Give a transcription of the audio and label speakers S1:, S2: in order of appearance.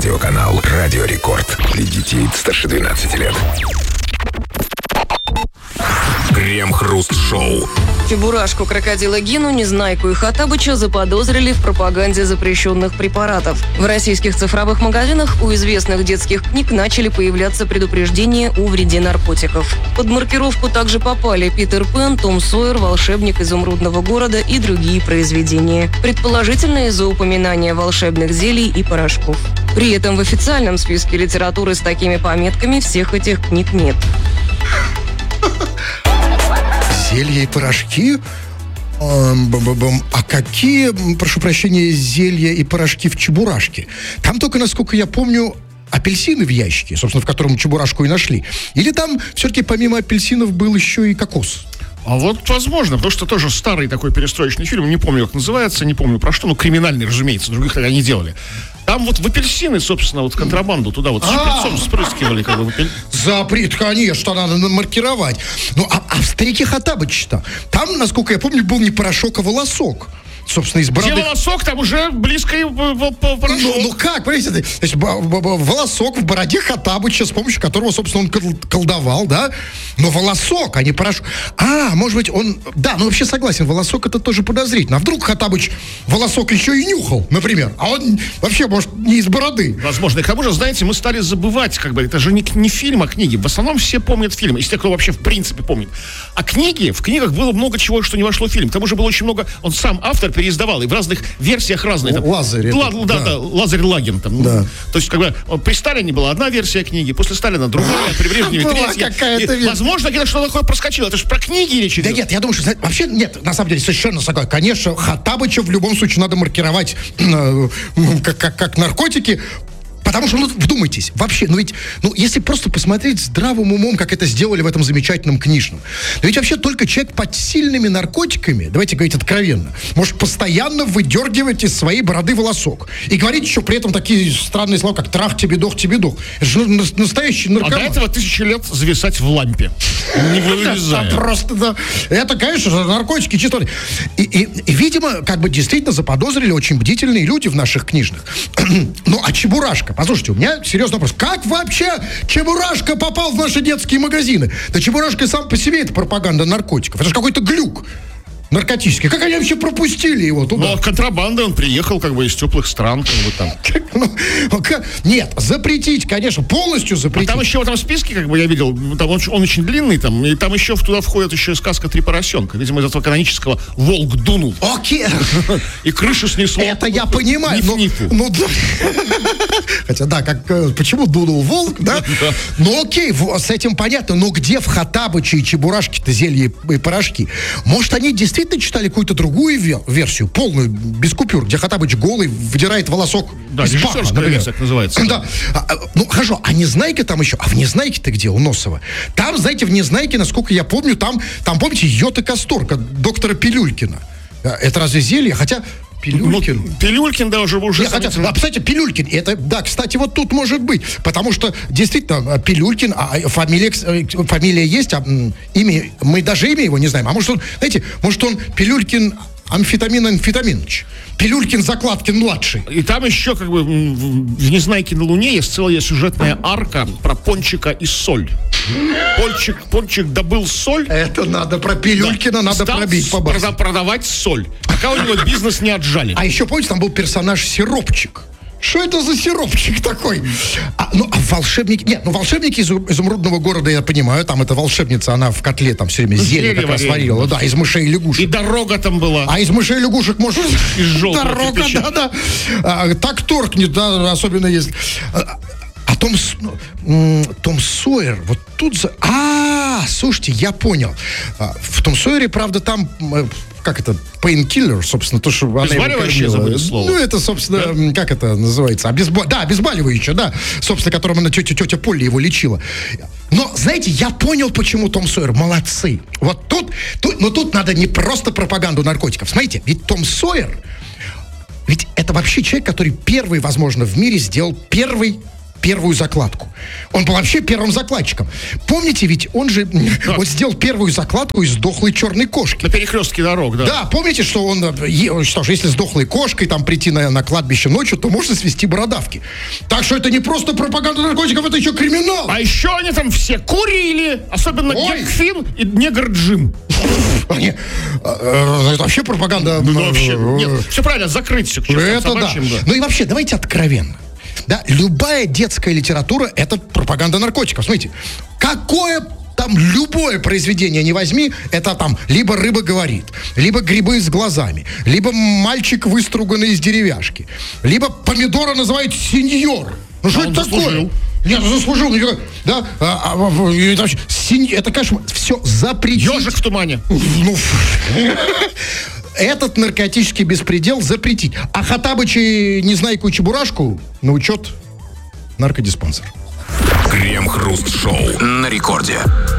S1: Аудиоканал «Радио Рекорд». Для детей старше 12 лет. Крем-хруст-шоу.
S2: Чебурашку, крокодила Гену, Незнайку и Хоттабыча заподозрили в пропаганде запрещенных препаратов. В российских цифровых магазинах у известных детских книг начали появляться предупреждения о вреде наркотиков. Под маркировку также попали Питер Пен, Том Сойер, Волшебник изумрудного города и другие произведения. Предположительно, из-за упоминания волшебных зелий и порошков. При этом в официальном списке литературы с такими пометками всех этих книг нет.
S3: Зелья и порошки? А какие, прошу прощения, зелья и порошки в Чебурашке? Там только, насколько я помню, апельсины в ящике, собственно, в котором Чебурашку и нашли. Или там все-таки помимо апельсинов был еще и кокос?
S4: А вот возможно, потому что тоже старый такой перестроечный фильм, не помню, как называется, не помню про что, криминальный, разумеется, других тогда не делали. Там вот в апельсины, собственно, вот контрабанду туда вот шприцом спрыскивали, как бы.
S3: Запрет, конечно, надо маркировать. Ну, а в «Старике Хоттабыча»-то, там, насколько я помню, был не порошок, а волосок. Собственно, из бороды.
S4: Где волосок, там уже близко и порошок.
S3: Ну как, понимаете, значит, волосок в бороде Хоттабыча, с помощью которого, собственно, он колдовал, да? Но волосок, а не порошок. Может быть, он... Да, вообще согласен, волосок это тоже подозрительно. А вдруг Хоттабыч волосок еще и нюхал, например? А он вообще, может, не из бороды.
S4: Возможно. И к тому же, знаете, мы стали забывать, как бы, это же не фильм, а книги. В основном все помнят фильм, из тех, кто вообще в принципе помнит. А книги, в книгах было много чего, что не вошло в фильм. К тому же было очень много... Он сам, автор, переиздавал, и в разных версиях разные. Там,
S3: Лазарь.
S4: Да, Лазарь Лагин. Там,
S3: да.
S4: То есть, как бы, при Сталине была одна версия книги, после Сталина другая, при Брежневе третья. Возможно, где-то что-то такое проскочило. Это же про книги речь идет.
S3: Да нет, я думаю, что... Вообще, нет, на самом деле, совершенно согласен. Конечно, Хоттабыча в любом случае надо маркировать как наркотики. Потому что, вдумайтесь, вообще, если просто посмотреть здравым умом, как это сделали в этом замечательном книжном, но ведь вообще только человек под сильными наркотиками, давайте говорить откровенно, может постоянно выдергивать из своей бороды волосок. И говорить еще при этом такие странные слова, как трах тебе дох. Это же настоящий наркоман.
S4: А до этого 1000 лет зависать в лампе, не вылезая.
S3: Просто, да. Это, конечно, наркотики чисто. И, видимо, как бы действительно заподозрили очень бдительные люди в наших книжных. Ну, а Чебурашка? Послушайте, у меня серьезный вопрос. Как вообще Чебурашка попал в наши детские магазины? Да Чебурашка сам по себе это пропаганда наркотиков. Это же какой-то глюк наркотический. Как они вообще пропустили его туда?
S4: Ну, контрабанда, он приехал как бы из теплых стран, как бы там.
S3: Нет, запретить, конечно, полностью запретить.
S4: А там еще в этом списке, как бы я видел, там он очень длинный, там, и там еще туда входит еще и сказка «Три поросенка». Видимо, из этого канонического «Волк дунул».
S3: Окей.
S4: И крышу снесло.
S3: Это я понимаю.
S4: Ну,
S3: да. Хотя, да, почему дунул волк, да? Ну, окей, с этим понятно. Но где в Хоттабыче и Чебурашке-то зелья и порошки? Может, они действительно читали какую-то другую версию, полную, без купюр, где Хоттабыч голый выдирает волосок из паха, например.
S4: Так называется.
S3: Да. Хорошо, а Незнайка там еще? А в Незнайке-то где у Носова? Там, знаете, в Незнайке, насколько я помню, там помните, йод и касторка доктора Пилюлькина. Это разве зелье? Хотя... Пилюлькин.
S4: Пилюлькин, да, уже.
S3: Кстати, Пилюлькин, это, да, кстати, вот тут может быть, потому что, действительно, Пилюлькин, фамилия есть, а имя, мы даже имя его не знаем, а может он, знаете, Пилюлькин Амфетаминович. Пилюлькин Закладкин-младший.
S4: И там еще, как бы, в «Незнайке на Луне» есть целая сюжетная арка про Пончика и соль. Пончик добыл соль.
S3: Это надо про Пилюлькина, надо пробить по базе.
S4: Продавать соль. Пока у него бизнес не отжали.
S3: А еще, помните, там был персонаж Сиропчик. Что это за сиропчик такой? Волшебники... Нет, волшебники из изумрудного города, я понимаю, там эта волшебница, она в котле там все время зелье как раз варила. Да, из мышей и лягушек.
S4: И дорога там была.
S3: А из мышей и лягушек, может...
S4: Из желтого
S3: дорога,
S4: кирпича.
S3: Да. Так торкнет, да, особенно если... А Том Сойер, вот тут... Слушайте, я понял. В Том Сойере, правда, там... Как это? Painkiller, собственно, то, что она его кормила.
S4: Слово.
S3: Ну, это, собственно, да? Как это называется? Обезболивающее, да. Собственно, которым она тетя Полли его лечила. Но, знаете, я понял, почему Том Сойер. Молодцы. Вот тут надо не просто пропаганду наркотиков. Смотрите, ведь Том Сойер, ведь это вообще человек, который первый, возможно, в мире сделал первый первую закладку. Он был вообще первым закладчиком. Помните, ведь он же вот сделал первую закладку из дохлой черной кошки.
S4: На перекрестке дорог, да.
S3: Да, помните, что он, что ж, если с дохлой кошкой там прийти на кладбище ночью, то можно свести бородавки. Так что это не просто пропаганда наркотиков, это еще криминал.
S4: А еще они там все курили, особенно Гекфин и негр Джим.
S3: Это вообще пропаганда.
S4: Ну, вообще, нет, все правильно, закрыть все к чертям
S3: Это да.
S4: собачьим, да.
S3: Ну и вообще, давайте откровенно. Да, любая детская литература — это пропаганда наркотиков. Смотрите, какое там любое произведение не возьми, это там либо рыба говорит, либо грибы с глазами, либо мальчик, выструганный из деревяшки, либо помидора называют сеньор. Ну что это такое?
S4: Заслужил.
S3: Нет, заслужил, да? Это, конечно, все запретить.
S4: Ежик в тумане.
S3: Ну, этот наркотический беспредел запретить. А Хоттабыча и Незнайку и Чебурашку на учет наркодиспансер.
S1: Крем-хруст-шоу на рекорде.